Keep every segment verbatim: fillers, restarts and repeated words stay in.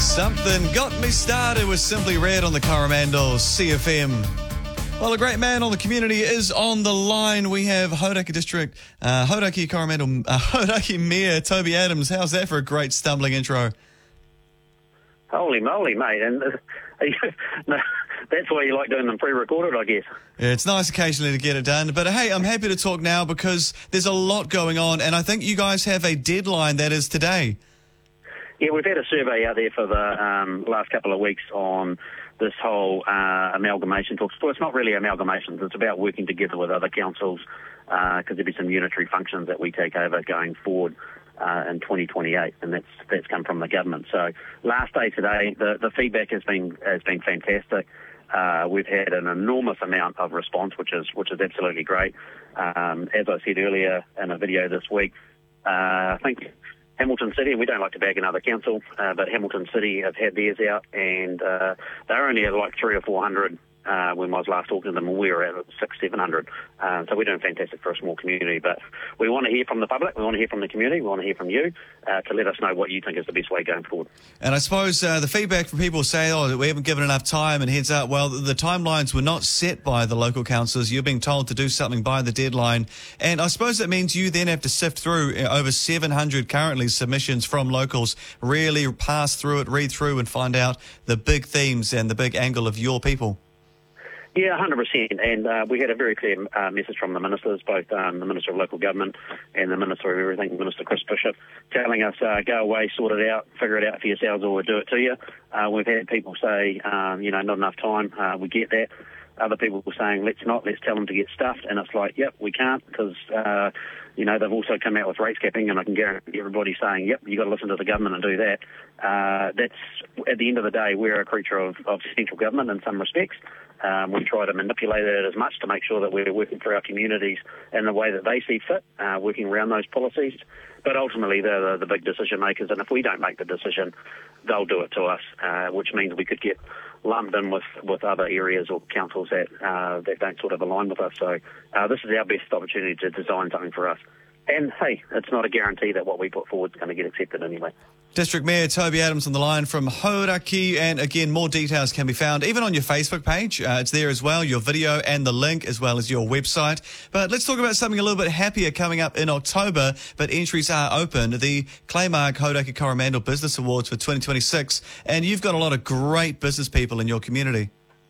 Something got me started with Simply Red on the Coromandel C F M. Well, a great man on the community is on the line. We have Hauraki District, uh, Hauraki Coromandel, uh, Hauraki Mayor Toby Adams. How's that for a great stumbling intro? Holy moly, mate. And uh, no, that's why you like doing them pre-recorded, I guess. Yeah, it's nice occasionally to get it done. But hey, I'm happy to talk now because there's a lot going on, and I think you guys have a deadline that is today. Yeah, we've had a survey out there for the um, last couple of weeks on this whole uh, amalgamation talks. Well, it's not really amalgamations. It's about working together with other councils because uh, there'll be some unitary functions that we take over going forward uh, in twenty twenty-eight, and that's that's come from the government. So last day today, the, the feedback has been has been fantastic. Uh, we've had an enormous amount of response, which is which is absolutely great. Um, as I said earlier in a video this week, uh, I think Hamilton City, and we don't like to bag another council, uh, but Hamilton City have had theirs out, and uh, they're only at like three or four hundred uh, when I was last talking to them, and we were at six, seven hundred. Uh, so we're doing fantastic for a small community. But we want to hear from the public, we want to hear from the community, we want to hear from you uh, to let us know what you think is the best way going forward. And I suppose uh, the feedback from people say, oh, we haven't given enough time, and heads up, well, the timelines were not set by the local councils. You're being told to do something by the deadline. And I suppose that means you then have to sift through over seven hundred currently submissions from locals, really pass through it, read through and find out the big themes and the big angle of your people. Yeah, one hundred percent. And uh, we had a very clear uh, message from the ministers, both um, the Minister of Local Government and the Minister of Everything, Minister Chris Bishop, telling us, uh, go away, sort it out, figure it out for yourselves, or we'll do it to you. Uh, we've had people say, um, you know, not enough time. Uh, we get that. Other people were saying, let's not, let's tell them to get stuffed. And it's like, yep, we can't because, uh, you know, they've also come out with rates capping, and I can guarantee everybody saying, yep, you've got to listen to the government and do that. Uh, that's, at the end of the day, we're a creature of, of central government in some respects. Um, we try to manipulate it as much to make sure that we're working for our communities in the way that they see fit, uh, working around those policies. But ultimately, they're the, the big decision makers, and if we don't make the decision, they'll do it to us, uh, which means we could get lumped in with, with other areas or councils that uh, that don't sort of align with us. So uh, this is our best opportunity to design something for us. And, hey, it's not a guarantee that what we put forward is going to get accepted anyway. District Mayor Toby Adams on the line from Hauraki, and again, more details can be found even on your Facebook page. Uh, it's there as well, your video and the link, as well as your website. But let's talk about something a little bit happier coming up in October, but entries are open. The Claymark Hauraki Coromandel Business Awards for twenty twenty-six, and you've got a lot of great business people in your community.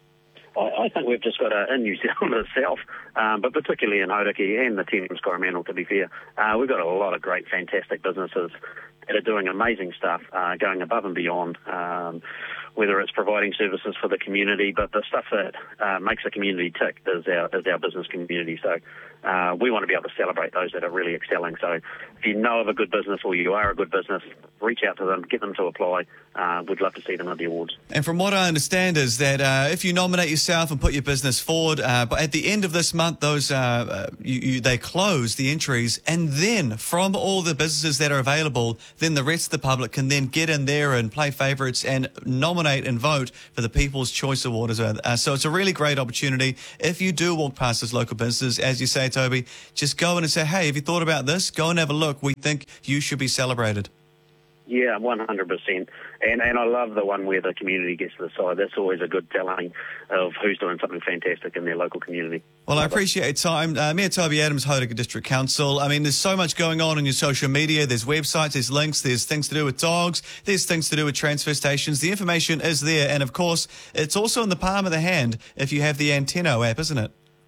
I think we've just got a, in New Zealand itself, um, but particularly in Hauraki and the Thames Coromandel, to be fair, uh, we've got a lot of great, fantastic businesses that are doing amazing stuff, uh, going above and beyond, um, whether it's providing services for the community, but the stuff that uh, makes the community tick is our, is our business community. So uh, we want to be able to celebrate those that are really excelling. So if you know of a good business or you are a good business, reach out to them, get them to apply. Uh, we'd love to see them at the awards. And from what I understand is that uh, if you nominate yourself and put your business forward, uh, but at the end of this month, those uh, uh, you, you, they close the entries, and then from all the businesses that are available, then the rest of the public can then get in there and play favourites and nominate and vote for the People's Choice Award as well. Uh, so it's a really great opportunity. If you do walk past those local businesses, as you say, Toby, just go in and say, hey, have you thought about this? Go and have a look. We think you should be celebrated. Yeah, one hundred percent. And and I love the one where the community gets to decide. That's always a good telling of who's doing something fantastic in their local community. Well, I appreciate your time. Uh, Mayor Toby Adams, Hauraki District Council. I mean, there's so much going on in your social media. There's websites, there's links, there's things to do with dogs, there's things to do with transfer stations. The information is there. And, of course, it's also in the palm of the hand if you have the Anteno app, isn't it?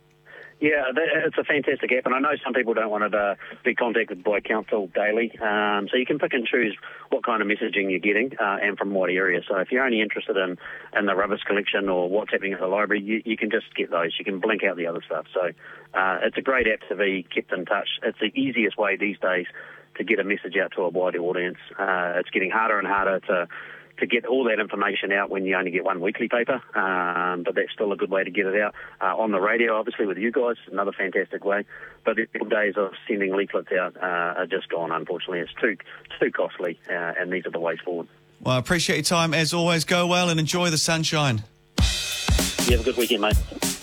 Yeah, it's a fantastic app, and I know some people don't want to uh, be contacted by council daily, um, so you can pick and choose what kind of messaging you're getting uh, and from what area. So if you're only interested in, in the rubbish collection or what's happening at the library, you, you can just get those. You can blink out the other stuff. So uh, it's a great app to be kept in touch. It's the easiest way these days to get a message out to a wider audience. Uh, it's getting harder and harder to to get all that information out when you only get one weekly paper, um, but that's still a good way to get it out. Uh, on the radio, obviously, with you guys, another fantastic way. But the days of sending leaflets out uh, are just gone, unfortunately. It's too too costly, uh, and these are the ways forward. Well, I appreciate your time. As always, go well and enjoy the sunshine. You have a good weekend, mate.